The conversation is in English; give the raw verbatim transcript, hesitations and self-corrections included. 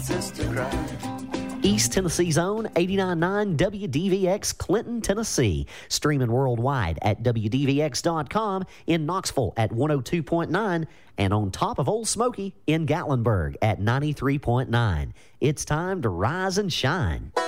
Sister cry. East Tennessee's own eighty-nine point nine W D V X Clinton, Tennessee. Streaming worldwide at W D V X dot com, in Knoxville at one oh two point nine, and on top of Old Smoky in Gatlinburg at ninety-three point nine. It's time to rise and shine.